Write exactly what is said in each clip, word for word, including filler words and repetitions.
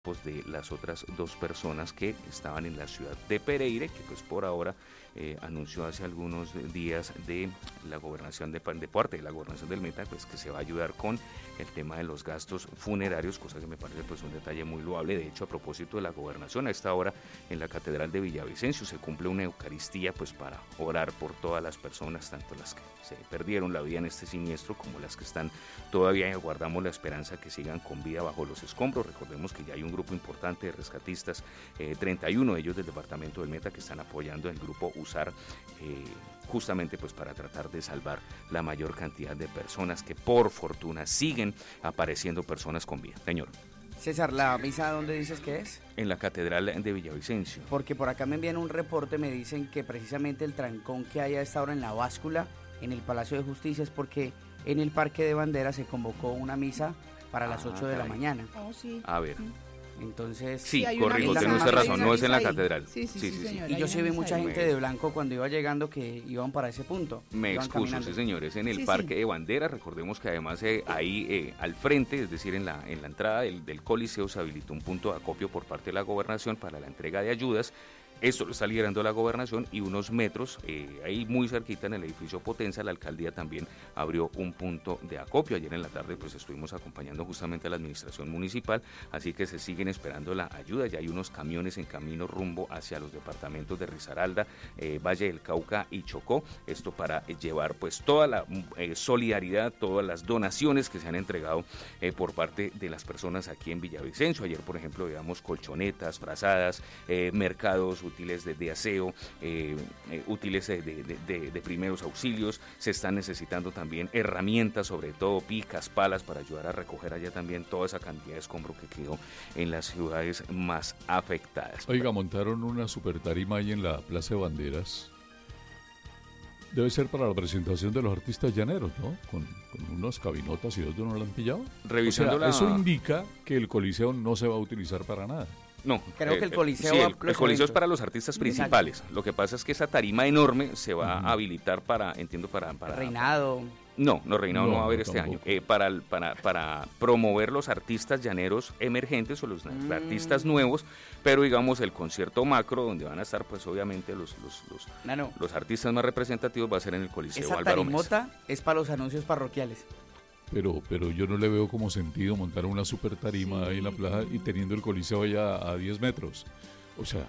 de las otras dos personas que estaban en la ciudad de Pereira, que pues por ahora eh, anunció hace algunos días de la gobernación de, de parte de la gobernación del Meta, pues que se va a ayudar con el tema de los gastos funerarios, cosa que me parece pues un detalle muy loable. De hecho, a propósito de la gobernación, a esta hora en la Catedral de Villavicencio se cumple una Eucaristía pues para orar por todas las personas, tanto las que se perdieron la vida en este siniestro como las que están todavía y aguardamos la esperanza que sigan con vida bajo los escombros. Recordemos que ya hay un grupo importante de rescatistas, eh, treinta y uno de ellos del departamento del Meta, que están apoyando el grupo USAR, eh, justamente pues para tratar de salvar la mayor cantidad de personas, que por fortuna siguen apareciendo personas con vida. Señor. César, ¿la misa dónde dices que es? En la Catedral de Villavicencio. Porque por acá me envían un reporte, me dicen que precisamente el trancón que hay a esta hora en la báscula, en el Palacio de Justicia, es porque en el Parque de Banderas se convocó una misa para las ocho ah, de la mañana. Oh, sí. A ver. Entonces, sí, sí corrijo, tiene usted razón, no es en la catedral. Sí, sí, sí, sí, sí, señora, y yo sí vi mucha gente de blanco cuando iba llegando que iban para ese punto. Me excuso, sí, señores, en el sí, Parque sí. de Banderas. Recordemos que además eh, ahí eh, al frente, es decir, en la, en la entrada del, del Coliseo, se habilitó un punto de acopio por parte de la gobernación para la entrega de ayudas. Esto lo está liderando la gobernación, y unos metros, eh, ahí muy cerquita en el edificio Potenza, la alcaldía también abrió un punto de acopio. Ayer en la tarde pues estuvimos acompañando justamente a la administración municipal, así que se siguen esperando la ayuda. Ya hay unos camiones en camino rumbo hacia los departamentos de Risaralda, eh, Valle del Cauca y Chocó, esto para eh, llevar pues toda la eh, solidaridad, todas las donaciones que se han entregado eh, por parte de las personas aquí en Villavicencio. Ayer, por ejemplo, veíamos colchonetas, frazadas, eh, mercados, útiles de, de aseo, eh, eh, útiles de, de, de, de primeros auxilios. Se están necesitando también herramientas, sobre todo picas, palas, para ayudar a recoger allá también toda esa cantidad de escombro que quedó en las ciudades más afectadas. Oiga, montaron una super tarima ahí en la Plaza de Banderas. Debe ser para la presentación de los artistas llaneros, ¿no? Con, con unas cabinotas, y otros no la han pillado. Revisando o sea, la... eso indica que el Coliseo no se va a utilizar para nada. No, creo eh, que el Coliseo, sí, el, el Coliseo es para los artistas principales. Exacto. Lo que pasa es que esa tarima enorme se va uh-huh. a habilitar para, entiendo, para... para Reinado. No, no, Reinado no, no va a haber este tampoco. año. Eh, para, para, para promover los artistas llaneros emergentes o los mm. artistas nuevos, pero digamos el concierto macro, donde van a estar pues obviamente los los los, no, no. los artistas más representativos, va a ser en el Coliseo Esa Álvaro tarimota Mesa. Es para los anuncios parroquiales. Pero, pero yo no le veo como sentido montar una super tarima sí. ahí en la plaza y teniendo el Coliseo allá a diez metros. O sea,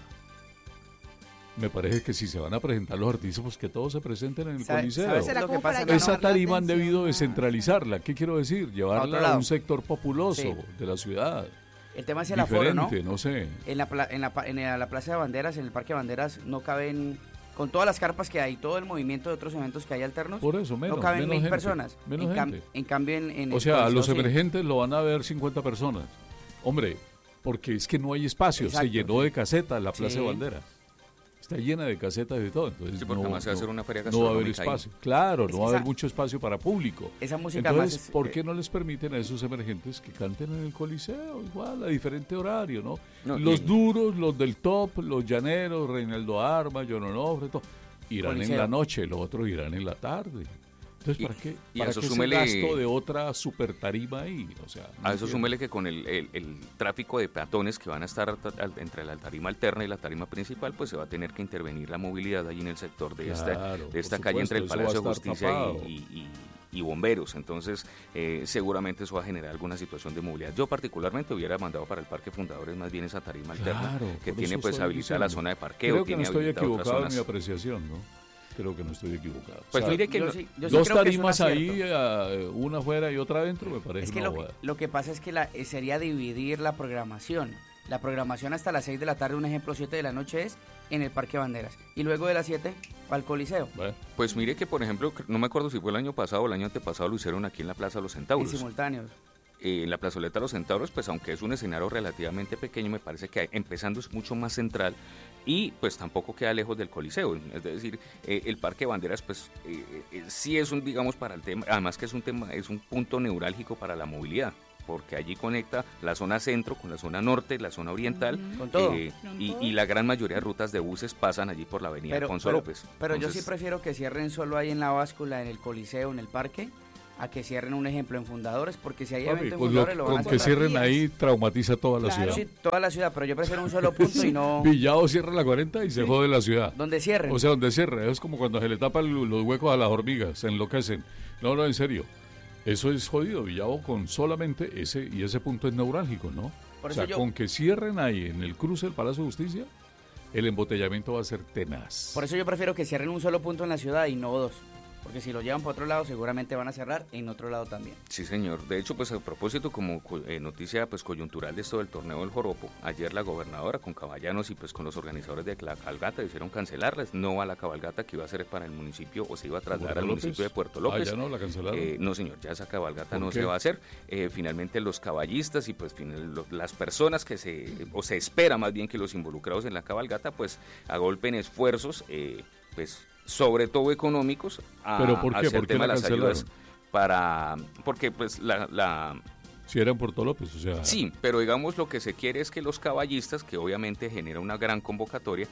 me parece que si se van a presentar los artistas, pues que todos se presenten en el ¿Sabe, Coliseo. ¿sabes lo que pasa? Esa tarima han debido descentralizarla. ¿Qué quiero decir? Llevarla a, a un sector populoso sí. de la ciudad. El tema es el aforo, ¿no? no sé. En la, en, la, en la Plaza de Banderas, en el Parque de Banderas, no caben... Con todas las carpas que hay, todo el movimiento de otros eventos que hay alternos, por eso, menos, no caben menos mil gente, personas. Menos en, cam- gente. en cambio, en, en o sea, Coliseo, los sí. emergentes lo van a ver cincuenta personas. Hombre, porque es que no hay espacio. Exacto, se llenó sí. de casetas la Plaza sí. de Banderas. Está llena de casetas y de todo. Entonces sí, porque no, además se va a hacer no, una feria no va a haber espacio. Ahí. Claro, es no va a esa, haber mucho espacio para público. Esa música Entonces, más es, ¿por qué no les permiten a esos emergentes que canten en el Coliseo? Igual, a diferente horario, ¿no? no los y... duros, los del top, los llaneros, Reinaldo Arma, John Onofre, todo. Irán Coliseo. En la noche, los otros irán en la tarde. Entonces, ¿para qué, y ¿para eso qué súmele, ese gasto de otra super tarima ahí? O sea, no a eso súmele que con el, el, el tráfico de peatones que van a estar entre la tarima alterna y la tarima principal, pues se va a tener que intervenir la movilidad allí en el sector de esta, claro, de esta supuesto, calle entre el Palacio de Justicia y, y, y bomberos. Entonces, eh, seguramente eso va a generar alguna situación de movilidad. Yo particularmente hubiera mandado para el Parque Fundadores más bien esa tarima claro, alterna, que tiene pues habilitada la zona de parqueo. Creo que tiene no estoy equivocado en mi zonas... apreciación, ¿no? Creo que no estoy equivocado. Pues o sea, mire que yo no, sí, yo dos sí tarimas ahí, uh, una afuera y otra adentro, me parece es que una lo, que, lo que pasa es que la, eh, sería dividir la programación. La programación hasta las seis de la tarde, un ejemplo, siete de la noche es en el Parque Banderas. Y luego de las siete, al Coliseo. Bueno. Pues mire que, por ejemplo, no me acuerdo si fue el año pasado o el año antepasado, lo hicieron aquí en la Plaza de los Centauros. En simultáneos. Eh, en la plazoleta de los Centauros, pues aunque es un escenario relativamente pequeño, me parece que empezando es mucho más central y pues tampoco queda lejos del Coliseo. Es decir, eh, el Parque Banderas pues eh, eh, sí es un, digamos, para el tema, además que es un tema, es un punto neurálgico para la movilidad, porque allí conecta la zona centro con la zona norte, la zona oriental, mm, con todo. Eh, y, y la gran mayoría de rutas de buses pasan allí por la avenida pero, Alfonso pero, López. Pero Entonces, yo sí prefiero que cierren solo ahí en la báscula, en el Coliseo, en el parque, a que cierren un ejemplo en Fundadores, porque si hay Papi, evento en con Fundadores lo, lo van a con que cerrar. cierren ahí traumatiza toda la Claro, ciudad. sí, toda la ciudad, pero yo prefiero un solo punto Sí, y no... Villado cierra la cuarenta y se Sí. jode la ciudad. Donde cierren. O sea, donde cierre. Es como cuando se le tapan los huecos a las hormigas, se enloquecen. No, no, en serio. Eso es jodido. Villado con solamente ese, y ese punto es neurálgico, ¿no? Por o eso sea, yo- con que cierren ahí en el cruce del Palacio de Justicia, el embotellamiento va a ser tenaz. Por eso yo prefiero que cierren un solo punto en la ciudad y no dos. Porque si lo llevan para otro lado, seguramente van a cerrar en otro lado también. Sí, señor. De hecho, pues a propósito, como eh, noticia pues coyuntural de esto del torneo del Joropo, ayer la gobernadora con Caballanos y pues con los organizadores de la cabalgata hicieron cancelarles. No a la cabalgata que iba a ser para el municipio o se iba a trasladar al López? municipio de Puerto López. Ah, ya no, la cancelaron. Eh, no, señor, ya esa cabalgata no qué? se va a hacer. Eh, finalmente los caballistas y pues final, lo, las personas que se, o se espera más bien que los involucrados en la cabalgata, pues agolpen esfuerzos, eh, pues sobre todo económicos, a, ¿Pero por qué? hacia ¿Por el qué tema la de las ayudas cancelaron? para, porque pues la, la Si era en Puerto López, o sea... sí, pero digamos lo que se quiere es que los caballistas, que obviamente genera una gran convocatoria,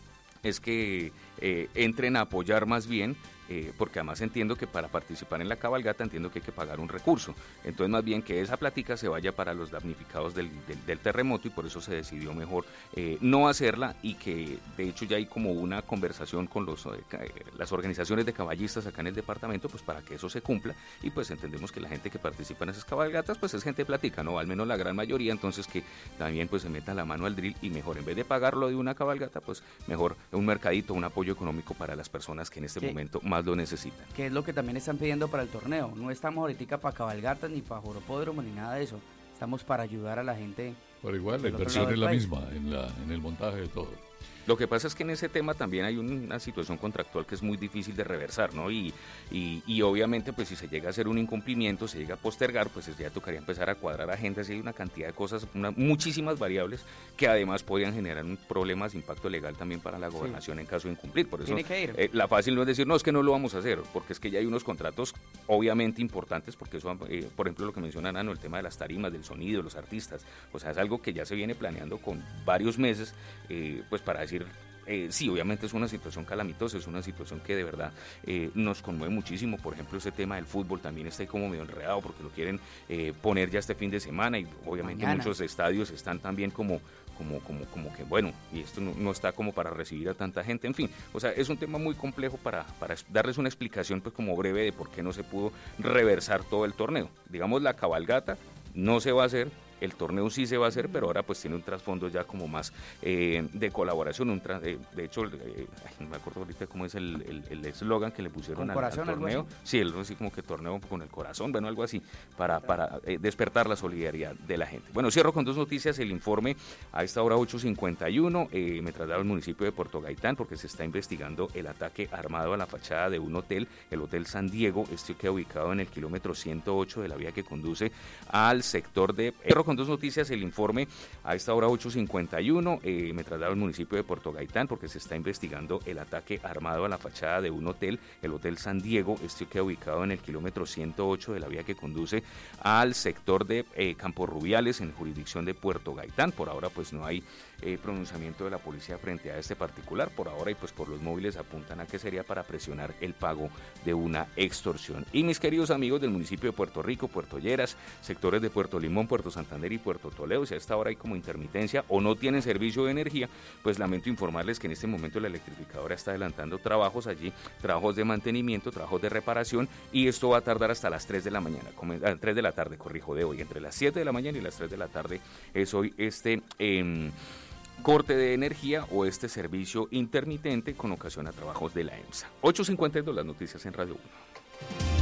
es que eh, entren a apoyar más bien, eh, porque además entiendo que para participar en la cabalgata entiendo que hay que pagar un recurso. Entonces más bien que esa plática se vaya para los damnificados del, del, del terremoto y por eso se decidió mejor eh, no hacerla y que de hecho ya hay como una conversación con los eh, las organizaciones de caballistas acá en el departamento pues para que eso se cumpla y pues entendemos que la gente que participa en esas cabalgatas pues es gente plática, ¿no? Al menos la gran mayoría, entonces que también pues se metan la mano al drill y mejor en vez de pagarlo de una cabalgata pues mejor un mercadito, un apoyo económico para las personas que en este ¿Qué? momento más lo necesitan. Que es lo que también están pidiendo para el torneo. No estamos ahorita para cabalgatas ni para joropódromo ni nada de eso. Estamos para ayudar a la gente. Pero igual, la del otro inversión lado es del la país. misma en, la, en el montaje de todo. Lo que pasa es que en ese tema también hay una situación contractual que es muy difícil de reversar, ¿no? Y, y, y obviamente, pues si se llega a hacer un incumplimiento, se llega a postergar, pues ya tocaría empezar a cuadrar agendas y hay una cantidad de cosas, una, muchísimas variables que además podrían generar un problemas, impacto legal también para la gobernación sí. en caso de incumplir. Por eso Tiene que ir. Eh, la fácil no es decir, no, es que no lo vamos a hacer, porque es que ya hay unos contratos obviamente importantes, porque eso, eh, por ejemplo, lo que menciona Nano, el tema de las tarimas, del sonido, los artistas, o sea, es algo que ya se viene planeando con varios meses, eh, pues para decir... Eh, sí, obviamente es una situación calamitosa, es una situación que de verdad eh, nos conmueve muchísimo. Por ejemplo, ese tema del fútbol también está ahí como medio enredado porque lo quieren eh, poner ya este fin de semana y obviamente Mañana. muchos estadios están también como, como, como, como que bueno, y esto no, no está como para recibir a tanta gente, en fin. O sea, es un tema muy complejo para, para darles una explicación pues como breve de por qué no se pudo reversar todo el torneo. Digamos, la cabalgata no se va a hacer. El torneo sí se va a hacer, pero ahora pues tiene un trasfondo ya como más eh, de colaboración. Un tra- eh, de hecho, eh, no me acuerdo ahorita cómo es el eslogan que le pusieron al, corazón, al torneo. Sí, el, así como que torneo con el corazón, bueno, algo así, para, para eh, despertar la solidaridad de la gente. Bueno, cierro con dos noticias. El informe a esta hora ocho cincuenta y uno, eh, me traslado al municipio de Puerto Gaitán porque se está investigando el ataque armado a la fachada de un hotel, el Hotel San Diego. Este queda ubicado en el kilómetro ciento ocho de la vía que conduce al sector de... Cierro con dos noticias, el informe a esta hora ocho cincuenta y uno, eh, me traslado al municipio de Puerto Gaitán porque se está investigando el ataque armado a la fachada de un hotel, el Hotel San Diego. Este queda ubicado en el kilómetro ciento ocho de la vía que conduce al sector de eh, Campos Rubiales en jurisdicción de Puerto Gaitán. Por ahora pues no hay eh, pronunciamiento de la policía frente a este particular, por ahora, y pues por los móviles apuntan a que sería para presionar el pago de una extorsión. Y mis queridos amigos del municipio de Puerto Rico, Puerto Lleras, sectores de Puerto Limón, Puerto Santander y Puerto Toledo, si a esta hora hay como intermitencia o no tienen servicio de energía, pues lamento informarles que en este momento la electrificadora está adelantando trabajos allí, trabajos de mantenimiento, trabajos de reparación, y esto va a tardar hasta las tres de la mañana, tres de la tarde, corrijo, de hoy, entre las siete de la mañana y las tres de la tarde es hoy este... Eh, corte de energía o este servicio intermitente con ocasión a trabajos de la EMSA. ocho cincuenta y dos, las noticias en Radio uno.